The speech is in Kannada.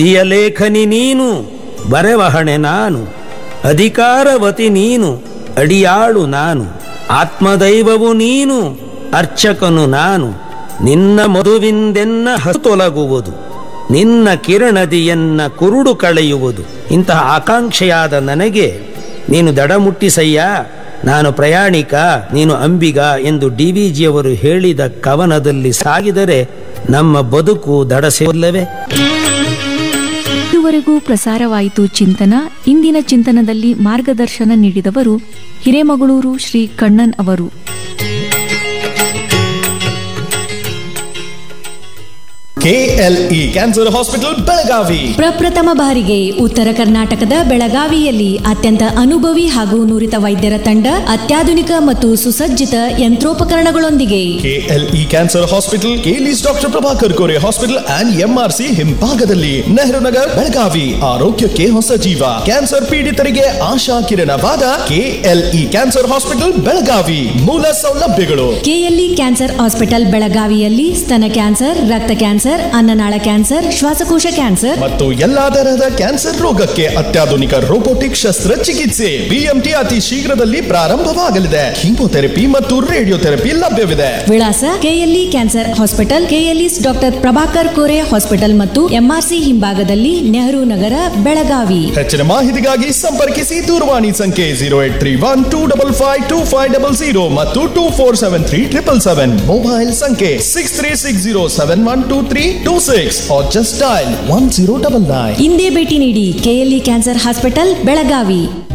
ಲೇಖನಿ ನೀನು, ಬರೆವಹಣೆ ನಾನು, ಅಧಿಕಾರವತಿ ನೀನು, ಅಡಿಯಾಳು ನಾನು, ಆತ್ಮದೈವವು ನೀನು, ಅರ್ಚಕನು ನಾನು. ನಿನ್ನ ಮಧುವಿಂದೆನ್ನ ಹಸುತೊಲಗುವುದು, ನಿನ್ನ ಕಿರಣದಿಯನ್ನ ಕುರುಡು ಕಳೆಯುವುದು. ಇಂತಹ ಆಕಾಂಕ್ಷೆಯಾದ ನನಗೆ ನೀನು ದಡ ಮುಟ್ಟಿಸಯ್ಯ, ನಾನು ಪ್ರಯಾಣಿಕ, ನೀನು ಅಂಬಿಗ ಎಂದು DVಜಿಯವರು ಹೇಳಿದ ಕವನದಲ್ಲಿ ಸಾಗಿದರೆ ನಮ್ಮ ಬದುಕು ದಡಸೆಲ್ಲವೇ? ಇದುವರೆಗೂ ಪ್ರಸಾರವಾಯಿತು ಚಿಂತನ. ಇಂದಿನ ಚಿಂತನದಲ್ಲಿ ಮಾರ್ಗದರ್ಶನ ನೀಡಿದವರು ಹಿರೇಮಗಳೂರು ಶ್ರೀ ಕಣ್ಣನ್ ಅವರು. KLE ಕ್ಯಾನ್ಸರ್ ಹಾಸ್ಪಿಟಲ್ ಬೆಳಗಾವಿ ಪ್ರಪ್ರಥಮ ಬಾರಿಗೆ ಉತ್ತರ ಕರ್ನಾಟಕದ ಬೆಳಗಾವಿಯಲ್ಲಿ ಅತ್ಯಂತ ಅನುಭವಿ ಹಾಗೂ ನುರಿತ ವೈದ್ಯರ ತಂಡ, ಅತ್ಯಾಧುನಿಕ ಮತ್ತು ಸುಸಜ್ಜಿತ ಯಂತ್ರೋಪಕರಣಗಳೊಂದಿಗೆ. KLE cancer hospital, ಕೇಲಿಸ್ doctor Prabhakar Kore hospital and MRC ಹಿಂಭಾಗದಲ್ಲಿ, ನೆಹರು ನಗರ್, ಬೆಳಗಾವಿ. ಆರೋಗ್ಯಕ್ಕೆ ಹೊಸ ಜೀವ. ಕ್ಯಾನ್ಸರ್ ಪೀಡಿತರಿಗೆ ಆಶಾ ಕಿರಣವಾದ KLE ಕ್ಯಾನ್ಸರ್ ಹಾಸ್ಪಿಟಲ್ ಬೆಳಗಾವಿ. ಮೂಲ ಸೌಲಭ್ಯಗಳು: KLE ಕ್ಯಾನ್ಸರ್ ಹಾಸ್ಪಿಟಲ್ ಬೆಳಗಾವಿಯಲ್ಲಿ ಸ್ತನ ಕ್ಯಾನ್ಸರ್, ರಕ್ತ ಕ್ಯಾನ್ಸರ್, ಅನ್ನನಾಳ ಕ್ಯಾನ್ಸರ್, ಶ್ವಾಸಕೋಶ ಕ್ಯಾನ್ಸರ್ ಮತ್ತು ಎಲ್ಲಾ ತರಹದ ಕ್ಯಾನ್ಸರ್ ರೋಗಕ್ಕೆ ಅತ್ಯಾಧುನಿಕ ರೋಬೋಟಿಕ್ ಶಸ್ತ್ರಚಿಕಿತ್ಸೆ. BMT ಅತಿ ಶೀಘ್ರದಲ್ಲಿ ಪ್ರಾರಂಭವಾಗಲಿದೆ. ಕೀಮೋಥೆರಪಿ ಮತ್ತು ರೇಡಿಯೋಥೆರಪಿ ಲಭ್ಯವಿದೆ. ವಿಳಾಸ: KLE cancer hospital, KLE's doctor Prabhakar Kore hospital ಮತ್ತು MRC ಹಿಂಭಾಗದಲ್ಲಿ, ನೆಹರು ನಗರ, ಬೆಳಗಾವಿ. ಹೆಚ್ಚಿನ ಮಾಹಿತಿಗಾಗಿ ಸಂಪರ್ಕಿಸಿ. ದೂರವಾಣಿ ಸಂಖ್ಯೆ 0831255500 ಮತ್ತು 24737777. ಮೊಬೈಲ್ ಸಂಖ್ಯೆ 6360712326 or just dial 1099. ಇಂದೇ ಭೇಟಿ ನೀಡಿ KLE ಕ್ಯಾನ್ಸರ್ ಹಾಸ್ಪಿಟಲ್ ಬೆಳಗಾವಿ.